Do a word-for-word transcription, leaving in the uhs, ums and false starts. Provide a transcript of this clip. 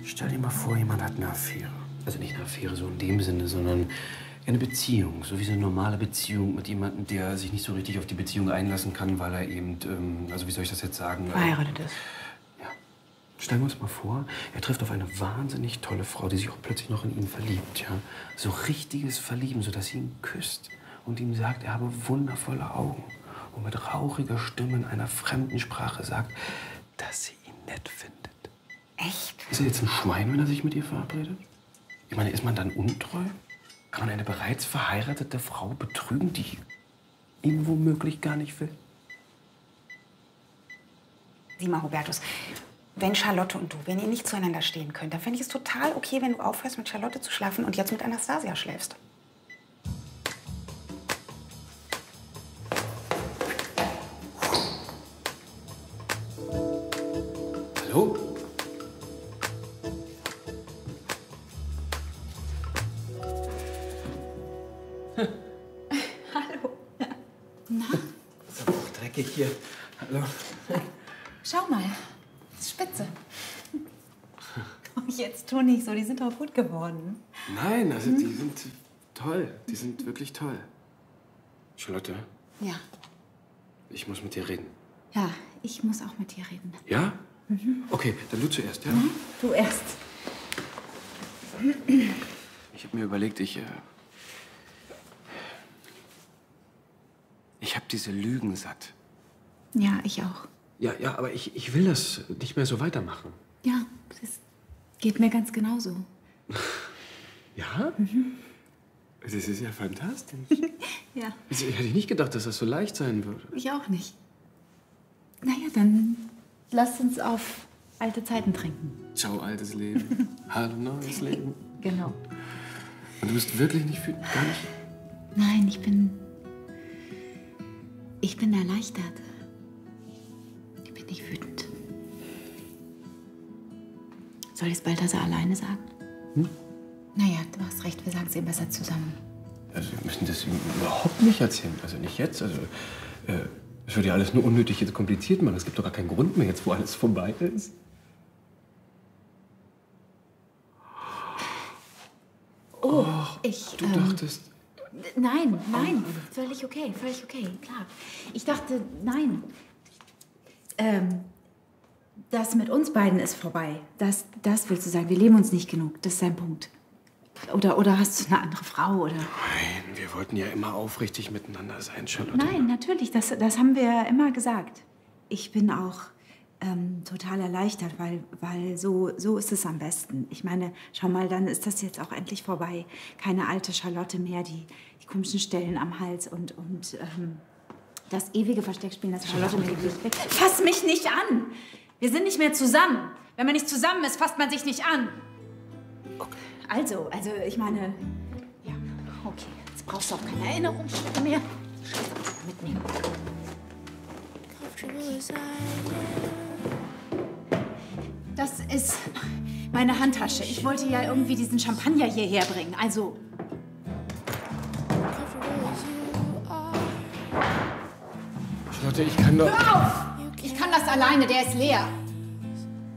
Stell dir mal vor, jemand hat eine Affäre. Also nicht eine Affäre so in dem Sinne, sondern eine Beziehung. So wie so eine normale Beziehung mit jemandem, der sich nicht so richtig auf die Beziehung einlassen kann, weil er eben, ähm, also wie soll ich das jetzt sagen? Verheiratet ist. Ja. Stellen wir uns mal vor, er trifft auf eine wahnsinnig tolle Frau, die sich auch plötzlich noch in ihn verliebt, ja? So richtiges Verlieben, sodass sie ihn küsst und ihm sagt, er habe wundervolle Augen. Und mit rauchiger Stimme in einer fremden Sprache sagt, dass sie ihn nett findet. Echt? Ist er jetzt ein Schwein, wenn er sich mit ihr verabredet? Ich meine, ist man dann untreu? Kann man eine bereits verheiratete Frau betrügen, die ihn womöglich gar nicht will? Sieh mal, Hubertus, wenn Charlotte und du, wenn ihr nicht zueinander stehen könnt, dann fände ich es total okay, wenn du aufhörst, mit Charlotte zu schlafen und jetzt mit Anastasia schläfst. Hallo? Hallo. Na? Ist aber auch dreckig hier. Hallo. Schau mal, das ist spitze. Jetzt tu nicht so, die sind doch gut geworden. Nein, also die sind toll. Die sind wirklich toll. Charlotte, Ja. ich muss mit dir reden. Ja, ich muss auch mit dir reden. Ja? Mhm. Okay, dann du zuerst, ja? Mhm. Du erst. Ich habe mir überlegt, ich... Äh, ich habe diese Lügen satt. Ja, ich auch. Ja, ja, aber ich, ich will das nicht mehr so weitermachen. Ja, das geht mir ganz genauso. Ja? Mhm. Das ist ja fantastisch. Ja. Also, ich hätte nicht gedacht, dass das so leicht sein würde. Ich auch nicht. Naja, dann lasst uns auf alte Zeiten trinken. Ciao, altes Leben. Hallo, neues Leben. Genau. Und du bist wirklich nicht wütend? Gar nicht? Nein, ich bin... Ich bin erleichtert. Ich bin nicht wütend. Soll ich es Balthasar alleine sagen? Hm? Naja, du hast recht, wir sagen es ihm besser zusammen. Also wir müssen das ihm überhaupt nicht erzählen. Also nicht jetzt. Also äh, es würde ja alles nur unnötig jetzt kompliziert machen. Es gibt doch gar keinen Grund mehr jetzt, wo alles vorbei ist. Oh, oh ich... Du ähm, dachtest... Nein, nein, völlig okay, völlig okay, klar. Ich dachte, nein. Ähm, das mit uns beiden ist vorbei. Das, das willst du sagen. Wir leben uns nicht genug. Das ist dein Punkt. Oder, oder hast du eine andere Frau, oder? Nein, wir wollten ja immer aufrichtig miteinander sein, Charlotte. Nein, natürlich. Das, das haben wir immer gesagt. Ich bin auch ähm, total erleichtert, weil, weil so, so ist es am besten. Ich meine, schau mal, dann ist das jetzt auch endlich vorbei. Keine alte Charlotte mehr, die, die komischen Stellen am Hals und, und ähm, das ewige Versteckspielen, das Charlotte mir gibt. Fass mich nicht an! Wir sind nicht mehr zusammen. Wenn man nicht zusammen ist, fasst man sich nicht an. Okay. Also, also, ich meine... Ja, okay. Jetzt brauchst du auch keine Erinnerungsstücke mehr. Mitnehmen. Das ist meine Handtasche. Ich wollte ja irgendwie diesen Champagner hierher bringen. Also... Charlotte, ich kann doch... Hör auf! Ich kann das alleine, der ist leer.